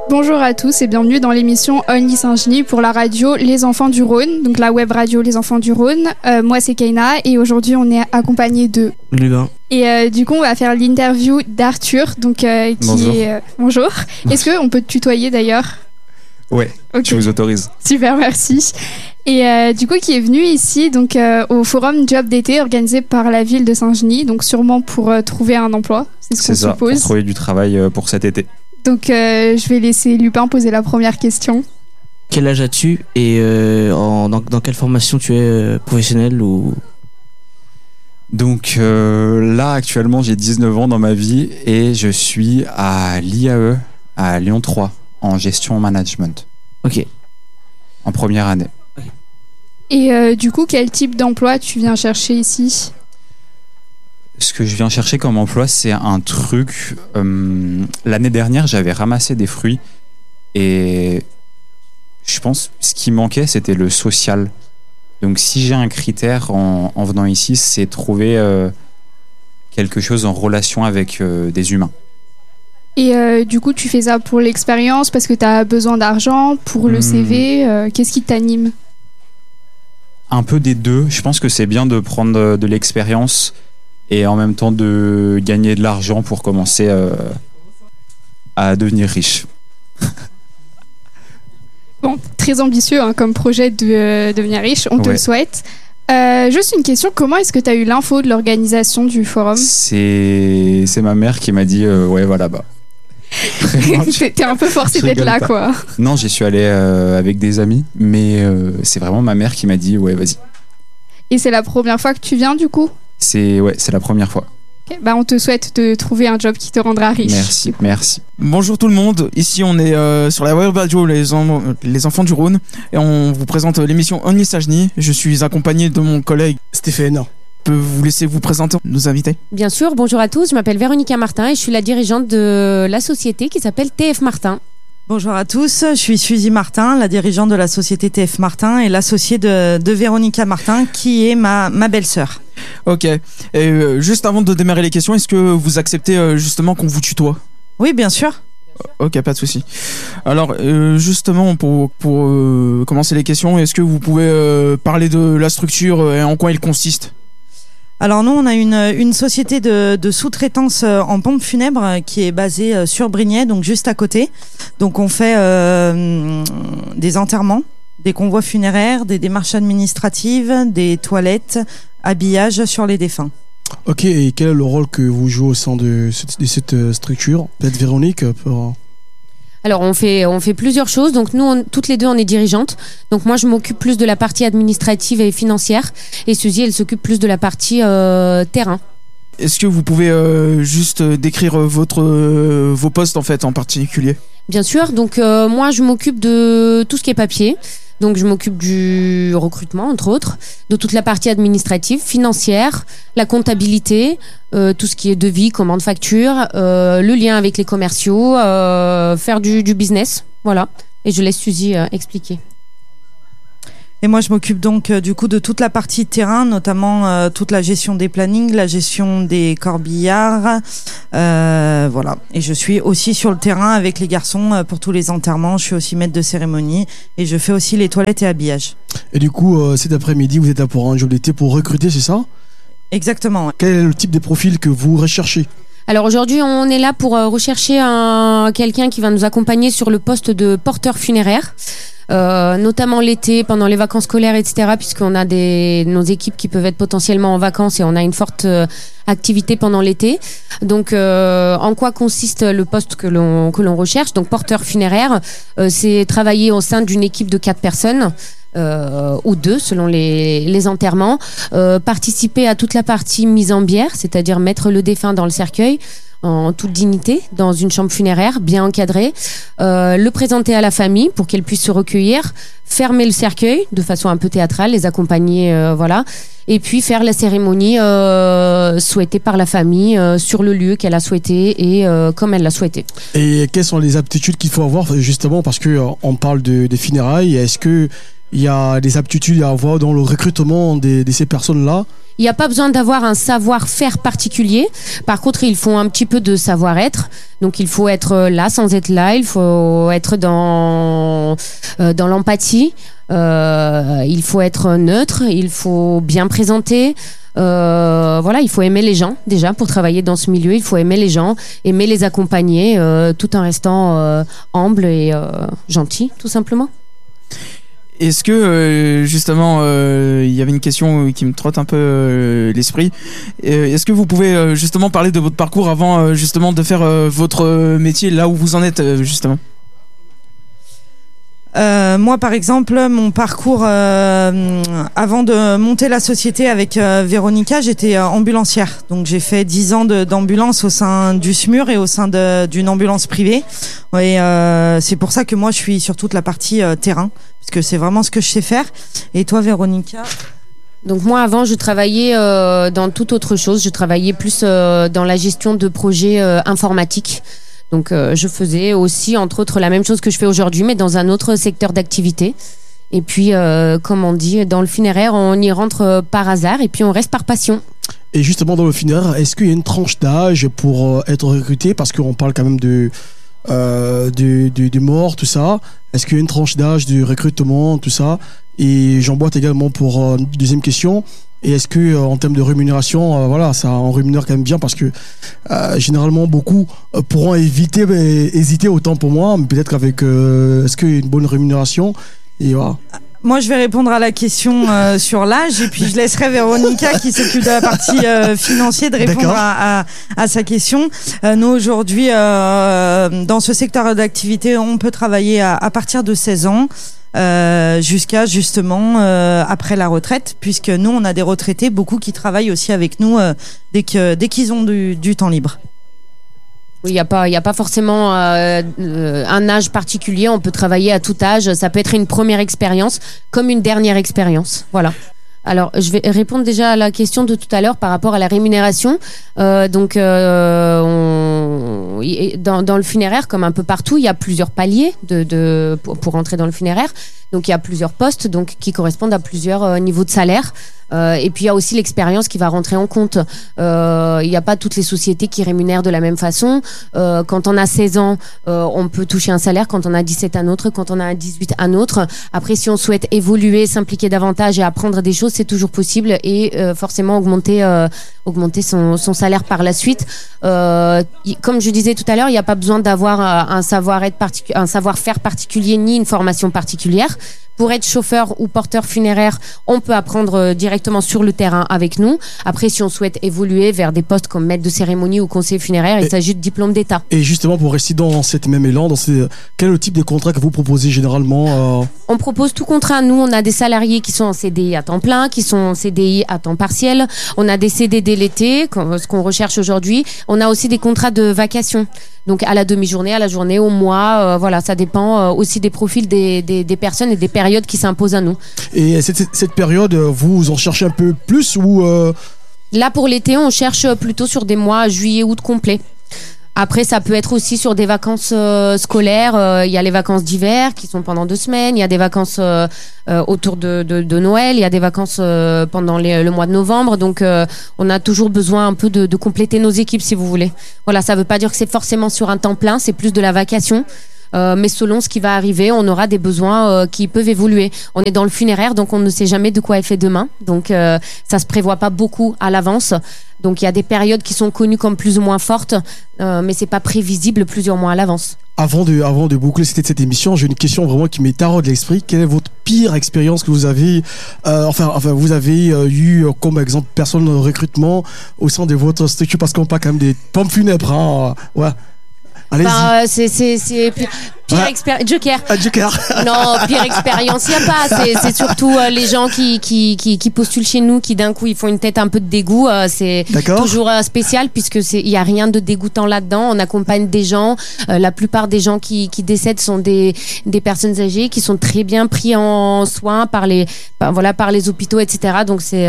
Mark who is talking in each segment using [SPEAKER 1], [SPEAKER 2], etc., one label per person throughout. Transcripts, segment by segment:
[SPEAKER 1] Bonjour à tous et bienvenue dans l'émission Only Saint-Genis pour la radio Les Enfants du Rhône, donc la web radio Les Enfants du Rhône. Moi c'est Keina et aujourd'hui on est accompagné de
[SPEAKER 2] Lubin.
[SPEAKER 1] Et du coup on va faire l'interview d'Arthur, donc qui
[SPEAKER 3] Bonjour.
[SPEAKER 1] est bonjour. Est-ce qu'on peut te tutoyer d'ailleurs?
[SPEAKER 3] Ouais,
[SPEAKER 1] Ok.
[SPEAKER 3] je vous autorise.
[SPEAKER 1] Super, merci. Et du coup, qui est venu ici donc au forum Job d'été organisé par la ville de Saint-Genis, donc sûrement pour trouver un emploi, c'est ce qu'on
[SPEAKER 3] C'est ça, pour
[SPEAKER 1] suppose.
[SPEAKER 3] trouver du travail pour cet été.
[SPEAKER 1] Donc je vais laisser Lupin poser la première question.
[SPEAKER 2] Quel âge as-tu et dans quelle formation tu es professionnelle ou...
[SPEAKER 3] Donc là, actuellement, j'ai 19 ans dans ma vie et je suis à l'IAE, à Lyon 3, en gestion management,
[SPEAKER 2] Ok.
[SPEAKER 3] en première année.
[SPEAKER 1] Et du coup, quel type d'emploi tu viens chercher ici?
[SPEAKER 3] Ce que je viens chercher comme emploi, c'est un truc... l'année dernière, j'avais ramassé des fruits et je pense ce qui manquait, c'était le social. Donc si j'ai un critère en venant ici, c'est trouver quelque chose en relation avec des humains.
[SPEAKER 1] Et du coup, tu fais ça pour l'expérience, parce que tu as besoin d'argent, pour le CV, qu'est-ce qui t'anime?
[SPEAKER 3] Un peu des deux. Je pense que c'est bien de prendre de l'expérience et en même temps de gagner de l'argent pour commencer à devenir riche.
[SPEAKER 1] Bon, très ambitieux comme projet de devenir riche, on te le
[SPEAKER 3] Ouais.
[SPEAKER 1] souhaite. Juste une question, comment est-ce que tu as eu l'info de l'organisation du forum?
[SPEAKER 3] C'est ma mère qui m'a dit ouais, voilà, bah. Vraiment,
[SPEAKER 1] T'es un peu forcé
[SPEAKER 3] je
[SPEAKER 1] d'être
[SPEAKER 3] rigole
[SPEAKER 1] là,
[SPEAKER 3] pas.
[SPEAKER 1] quoi.
[SPEAKER 3] Non, j'y suis allé avec des amis, mais c'est vraiment ma mère qui m'a dit ouais, vas-y.
[SPEAKER 1] Et c'est la première fois que tu viens, du coup?
[SPEAKER 3] C'est la première fois.
[SPEAKER 1] Ok, bah, on te souhaite de trouver un job qui te rendra riche.
[SPEAKER 3] Merci.
[SPEAKER 4] Bonjour tout le monde, ici on est sur la web radio les Enfants du Rhône et on vous présente l'émission Only Saint-Genis. Je suis accompagné de mon collègue Stéphane. Je peux vous laisser vous présenter, nos invités?
[SPEAKER 5] Bien sûr, bonjour à tous, je m'appelle Véronica Martin et je suis la dirigeante de la société qui s'appelle TF Martin.
[SPEAKER 6] Bonjour à tous, je suis Suzy Martin, la dirigeante de la société TF Martin et l'associée de Véronica Martin qui est ma belle-sœur.
[SPEAKER 4] Ok, et juste avant de démarrer les questions, est-ce que vous acceptez justement qu'on vous tutoie?
[SPEAKER 6] Oui, bien sûr.
[SPEAKER 4] Ok, pas de souci. Alors, justement, pour commencer les questions, est-ce que vous pouvez parler de la structure et en quoi elle consiste?
[SPEAKER 6] Alors nous, on a une société de sous-traitance en pompes funèbres qui est basée sur Brignais, donc juste à côté. Donc on fait des enterrements, des convois funéraires, des démarches administratives, des toilettes, habillage sur les défunts.
[SPEAKER 7] Ok, et quel est le rôle que vous jouez au sein de cette structure? Peut-être Véronique pour...
[SPEAKER 5] Alors on fait plusieurs choses, donc nous toutes les deux on est dirigeantes, donc moi je m'occupe plus de la partie administrative et financière et Suzy elle s'occupe plus de la partie terrain.
[SPEAKER 4] Est-ce que vous pouvez juste décrire vos postes en fait en particulier?
[SPEAKER 5] Bien sûr, donc moi je m'occupe de tout ce qui est papier. Donc je m'occupe du recrutement, entre autres, de toute la partie administrative, financière, la comptabilité, tout ce qui est devis, commande, facture, le lien avec les commerciaux, faire du business, voilà. Et je laisse Suzy expliquer.
[SPEAKER 6] Et moi, je m'occupe donc du coup de toute la partie terrain, notamment toute la gestion des plannings, la gestion des corbillards, voilà. Et je suis aussi sur le terrain avec les garçons pour tous les enterrements. Je suis aussi maître de cérémonie et je fais aussi les toilettes et habillages.
[SPEAKER 7] Et du coup, cet après-midi, vous êtes là pour un job d'été pour recruter, c'est ça?
[SPEAKER 6] Exactement. Ouais.
[SPEAKER 7] Quel est le type de profil que vous recherchez?
[SPEAKER 5] Alors aujourd'hui, on est là pour rechercher quelqu'un qui va nous accompagner sur le poste de porteur funéraire. Notamment l'été, pendant les vacances scolaires, etc. Puisqu'on a nos équipes qui peuvent être potentiellement en vacances et on a une forte activité pendant l'été. Donc, en quoi consiste le poste que l'on recherche? Donc, porteur funéraire, c'est travailler au sein d'une équipe de 4 personnes. Ou 2 selon les enterrements, participer à toute la partie mise en bière, c'est-à-dire mettre le défunt dans le cercueil en toute dignité dans une chambre funéraire bien encadrée, le présenter à la famille pour qu'elle puisse se recueillir, fermer le cercueil de façon un peu théâtrale, les accompagner, voilà, et puis faire la cérémonie souhaitée par la famille sur le lieu qu'elle a souhaité et comme elle l'a souhaité.
[SPEAKER 7] Et quelles sont les aptitudes qu'il faut avoir justement parce que on parle des funérailles? Est-ce que il y a des aptitudes à avoir dans le recrutement de ces personnes-là?
[SPEAKER 5] Il n'y a pas besoin d'avoir un savoir-faire particulier. Par contre, il faut un petit peu de savoir-être. Donc, il faut être là sans être là. Il faut être dans l'empathie. Il faut être neutre. Il faut bien présenter. Voilà, il faut aimer les gens déjà pour travailler dans ce milieu. Il faut aimer les gens, aimer les accompagner, tout en restant humble et gentil, tout simplement.
[SPEAKER 4] Est-ce que justement, il y avait une question qui me trotte un peu l'esprit. Est-ce que vous pouvez justement parler de votre parcours avant justement de faire votre métier là où vous en êtes justement?
[SPEAKER 6] Moi, par exemple, mon parcours avant de monter la société avec Véronica, j'étais ambulancière. Donc, j'ai fait 10 ans d'ambulance au sein du SMUR et au sein d'une ambulance privée. Et c'est pour ça que moi, je suis sur toute la partie terrain, parce que c'est vraiment ce que je sais faire. Et toi, Véronica?
[SPEAKER 5] Donc moi avant je travaillais dans toute autre chose. Je travaillais plus dans la gestion de projets informatiques. Donc je faisais aussi entre autres la même chose que je fais aujourd'hui mais dans un autre secteur d'activité. Et puis comme on dit dans le funéraire on y rentre par hasard et puis on reste par passion.
[SPEAKER 7] Et justement dans le funéraire, est-ce qu'il y a une tranche d'âge pour être recruté? Parce qu'on parle quand même de mort, tout ça. Est-ce qu'il y a une tranche d'âge du recrutement, tout ça? Et j'emboîte également pour une deuxième question. Et est-ce que en termes de rémunération, voilà, ça en rémunère quand même bien parce que généralement beaucoup pourront hésiter autant pour moi, mais peut-être qu'avec est-ce qu'il y a une bonne rémunération? Et voilà.
[SPEAKER 6] Moi, je vais répondre à la question sur l'âge et puis je laisserai Véronica qui s'occupe de la partie financière de répondre à sa question. Nous, aujourd'hui, dans ce secteur d'activité, on peut travailler à partir de 16 ans jusqu'à justement après la retraite, puisque nous, on a des retraités, beaucoup qui travaillent aussi avec nous dès qu'ils ont du temps libre.
[SPEAKER 5] Oui, il y a pas forcément un âge particulier. On peut travailler à tout âge. Ça peut être une première expérience comme une dernière expérience. Voilà. Alors, je vais répondre déjà à la question de tout à l'heure par rapport à la rémunération. Donc, dans le funéraire, comme un peu partout, il y a plusieurs paliers pour entrer dans le funéraire. Donc, il y a plusieurs postes donc qui correspondent à plusieurs niveaux de salaire. Et puis il y a aussi l'expérience qui va rentrer en compte. Il n'y a pas toutes les sociétés qui rémunèrent de la même façon. Quand on a 16 ans, on peut toucher un salaire. Quand on a 17, un autre. Quand on a 18, un autre. Après, si on souhaite évoluer, s'impliquer davantage et apprendre des choses, c'est toujours possible et forcément augmenter son salaire par la suite. Comme je disais tout à l'heure, il n'y a pas besoin d'avoir un savoir-faire particulier ni une formation particulière. Pour être chauffeur ou porteur funéraire, on peut apprendre directement sur le terrain avec nous. Après, si on souhaite évoluer vers des postes comme maître de cérémonie ou conseiller funéraire, il s'agit de diplôme d'État.
[SPEAKER 7] Et justement, pour rester dans cet même élan, quel est le type de contrat que vous proposez généralement
[SPEAKER 5] On propose tout contrat. Nous, on a des salariés qui sont en CDI à temps plein, qui sont en CDI à temps partiel. On a des CDD l'été, ce qu'on recherche aujourd'hui. On a aussi des contrats de vacation. Donc à la demi-journée, à la journée, au mois, voilà, ça dépend aussi des profils des personnes et des périodes qui s'imposent à nous.
[SPEAKER 7] Et cette période, vous en cherchez un peu plus ou
[SPEAKER 5] Là pour l'été, on cherche plutôt sur des mois juillet-août complets. Après, ça peut être aussi sur des vacances scolaires. Il y a les vacances d'hiver qui sont pendant 2 semaines. Il y a des vacances autour de Noël. Il y a des vacances pendant le mois de novembre. Donc, on a toujours besoin un peu de compléter nos équipes, si vous voulez. Voilà, ça ne veut pas dire que c'est forcément sur un temps plein. C'est plus de la vacation. Mais selon ce qui va arriver, on aura des besoins qui peuvent évoluer. On est dans le funéraire, donc on ne sait jamais de quoi est fait demain. Donc, ça se prévoit pas beaucoup à l'avance. Donc il y a des périodes qui sont connues comme plus ou moins fortes, mais c'est pas prévisible plusieurs mois à l'avance.
[SPEAKER 7] Avant de boucler cette émission, j'ai une question vraiment qui m'est taraude de l'esprit. Quelle est votre pire expérience que vous avez, vous avez eu comme exemple personne de recrutement au sein de votre structure, parce qu'on parle quand même des pompes funèbres, hein, ouais. Allez-y.
[SPEAKER 5] C'est pire expérience. Joker.
[SPEAKER 7] Joker.
[SPEAKER 5] Non, pire expérience, il n'y a pas. C'est surtout les gens qui postulent chez nous, qui d'un coup ils font une tête un peu de dégoût. C'est toujours spécial puisque il n'y a rien de dégoûtant là-dedans. On accompagne des gens. La plupart des gens qui décèdent sont des personnes âgées qui sont très bien pris en soin par les hôpitaux, etc. Donc c'est.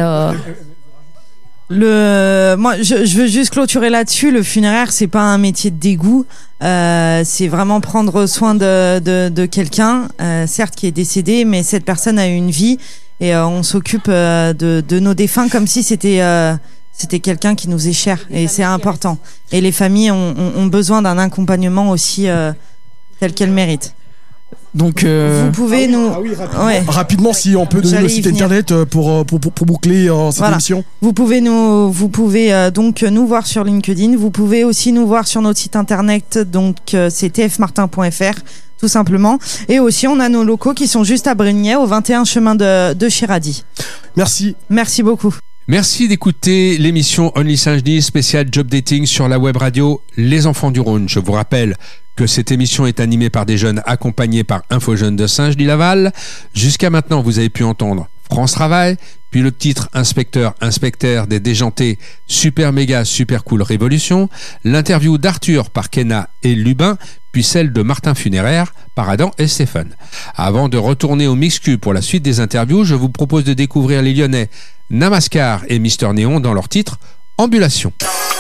[SPEAKER 6] Moi, je veux juste clôturer là-dessus. Le funéraire, c'est pas un métier de dégoût. C'est vraiment prendre soin de quelqu'un, certes qui est décédé, mais cette personne a une vie et on s'occupe de nos défunts comme si c'était quelqu'un qui nous est cher, et c'est important. Et les familles ont besoin d'un accompagnement aussi tel qu'elles méritent.
[SPEAKER 4] Donc,
[SPEAKER 6] vous pouvez
[SPEAKER 7] rapidement, si on peut donner le site internet pour boucler cette émission.
[SPEAKER 6] Vous pouvez donc nous voir sur LinkedIn. Vous pouvez aussi nous voir sur notre site internet. Donc c'est tfmartin.fr tout simplement. Et aussi on a nos locaux qui sont juste à Brignais, au 21 chemin de Chiradi.
[SPEAKER 7] Merci
[SPEAKER 6] beaucoup.
[SPEAKER 8] Merci d'écouter l'émission Only Saint-Genis spéciale Job Dating sur la web radio Les Enfants du Rhône. Je vous rappelle que cette émission est animée par des jeunes accompagnés par InfoJeunes de Saint-Genis-Laval. Jusqu'à maintenant, vous avez pu entendre France Travail, puis le titre Inspecteur des déjantés Super Méga Super Cool Révolution, l'interview d'Arthur par Kenna et Lubin, puis celle de Martin Funéraire par Adam et Stéphane. Avant de retourner au Mixcu pour la suite des interviews, je vous propose de découvrir les Lyonnais Namaskar et Mister Néon dans leur titre Ambulation.